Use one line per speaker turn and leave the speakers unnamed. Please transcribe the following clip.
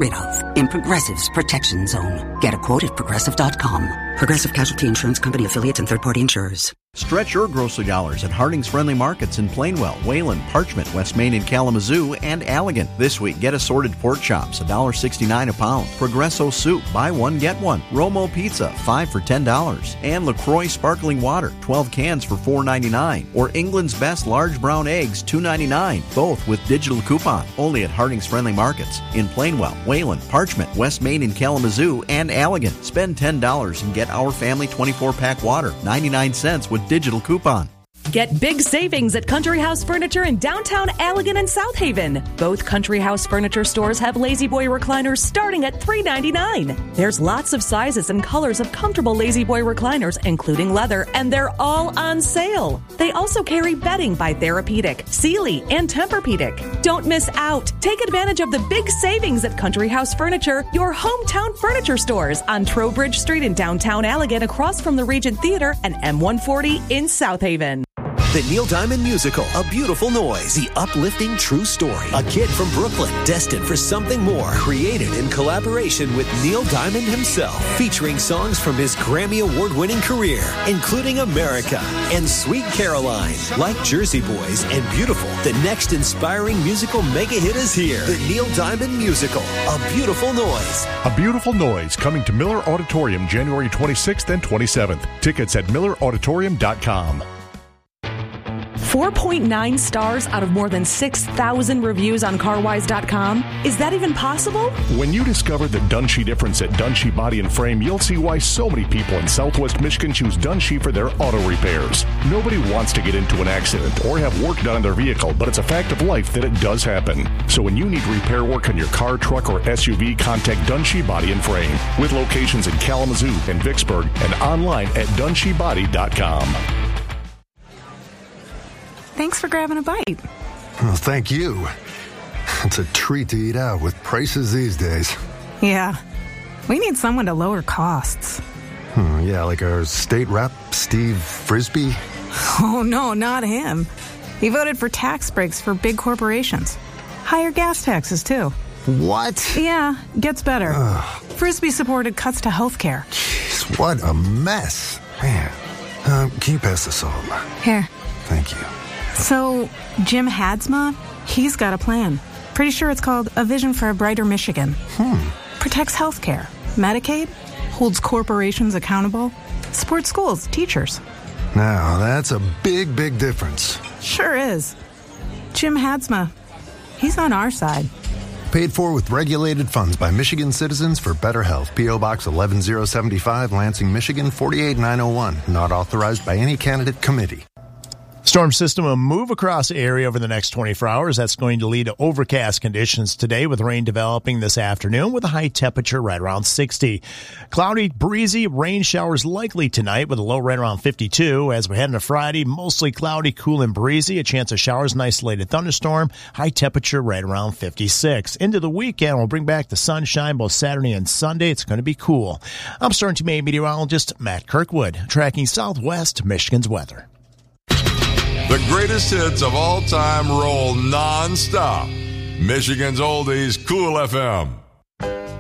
rid of in Progressive's Protection Zone. Get a quote at Progressive.com. Progressive Casualty Insurance Company affiliates and third-party insurers.
Stretch your grocery dollars at Harding's Friendly Markets in Plainwell, Wayland, Parchment, West Main and Kalamazoo, and Allegan. This week, get assorted pork chops, $1.69 a pound. Progresso soup, buy one, get one. Romo pizza, 5 for $10. And LaCroix sparkling water, 12 cans for $4.99. Or England's Best large brown eggs, $2.99. Both with digital coupon. Only at Harding's Friendly Markets in Plainwell, Wayland, Parchment, West Main and Kalamazoo, and Allegan. Spend $10 and get Our Family 24-pack water, 99 cents with digital coupon.
Get big savings at Country House Furniture in downtown Allegan and South Haven. Both Country House Furniture stores have Lazy Boy recliners starting at $3.99. There's lots of sizes and colors of comfortable Lazy Boy recliners, including leather, and they're all on sale. They also carry bedding by Therapeutic, Sealy, and Tempur-Pedic. Don't miss out. Take advantage of the big savings at Country House Furniture, your hometown furniture stores on Trowbridge Street in downtown Allegan, across from the Regent Theater, and M140 in South Haven.
The Neil Diamond Musical, A Beautiful Noise. The uplifting true story. A kid from Brooklyn, destined for something more. Created in collaboration with Neil Diamond himself. Featuring songs from his Grammy Award-winning career, including America and Sweet Caroline. Like Jersey Boys and Beautiful, the next inspiring musical mega hit is here. The Neil Diamond Musical, A Beautiful Noise.
A Beautiful Noise, coming to Miller Auditorium January 26th and 27th. Tickets at millerauditorium.com.
4.9 stars out of more than 6,000 reviews on CarWise.com. Is that even possible?
When you discover the Dunshee difference at Dunshee Body and Frame, you'll see why so many people in Southwest Michigan choose Dunshee for their auto repairs. Nobody wants to get into an accident or have work done on their vehicle, but it's a fact of life that it does happen. So when you need repair work on your car, truck, or SUV, contact Dunshee Body and Frame, with locations in Kalamazoo and Vicksburg and online at DunsheeBody.com.
Thanks for grabbing a bite.
Well, thank you. It's a treat to eat out with prices these days.
Yeah. We need someone to lower costs.
Yeah, like our state rep, Steve Frisbee.
Oh, no, not him. He voted for tax breaks for big corporations. Higher gas taxes, too.
What?
Yeah, gets better. Frisbee supported cuts to health care.
Jeez, what a mess. Man, can you pass the salt?
Here.
Thank you.
So, Jim Hadsma, he's got a plan. Pretty sure it's called A Vision for a Brighter Michigan. Protects healthcare, Medicaid, holds corporations accountable, supports schools, teachers.
Now, that's a big, big difference.
Sure is. Jim Hadsma, he's on our side.
Paid for with regulated funds by Michigan Citizens for Better Health. P.O. Box 11075, Lansing, Michigan 48901. Not authorized by any candidate committee.
Storm system will move across the area over the next 24 hours. That's going to lead to overcast conditions today with rain developing this afternoon with a high temperature right around 60. Cloudy, breezy, rain showers likely tonight with a low right around 52. As we head into Friday, mostly cloudy, cool and breezy. A chance of showers and isolated thunderstorm. High temperature right around 56. Into the weekend, we'll bring back the sunshine both Saturday and Sunday. It's going to be cool. I'm Storm Team 8 meteorologist Matt Kirkwood, tracking Southwest Michigan's weather.
The greatest hits of all time roll non-stop. Michigan's Oldies, Cool FM.